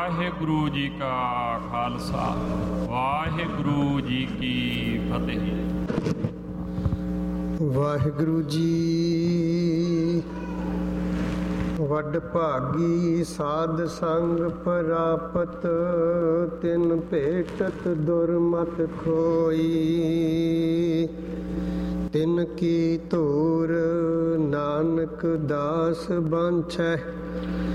ਵਾਹਿਗੁਰੂ ਜੀ ਕਾ ਖਾਲਸਾ, ਵਾਹਿਗੁਰੂ ਜੀ ਕੀ ਫਤਿਹ। ਵਾਹਿਗੁਰੂ ਜੀ ਵੱਡ ਭਾਗੀ ਸਾਧ ਸੰਗ ਪ੍ਰਾਪਤ, ਤਿਨ ਭੇਟਤ ਦੁਰਮਤ ਖੋਈ। ਤਿਨ ਕੀ ਧੂਰ ਨਾਨਕ ਦਾਸ ਬਾਂਛੈ,